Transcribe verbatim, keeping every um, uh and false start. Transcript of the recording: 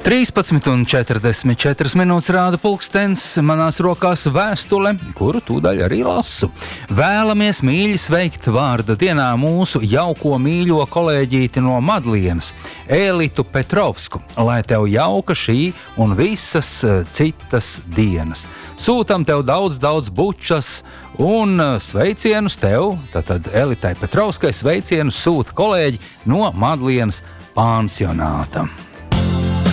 trīspadsmit un četrdesmit četras minūtes rāda pulkstens, manās rokās vēstule, kuru tūdaļ arī lasu. Vēlamies mīļi sveikt vārda dienā mūsu jauko mīļo kolēģīti no Madlienas, Elitu Petrovsku, lai tev jauka šī un visas citas dienas. Sūtam tev daudz, daudz bučas un sveicienus tev, tātad Elitai Petrovskai sveicienus sūta kolēģi no Madlienas pansionāta.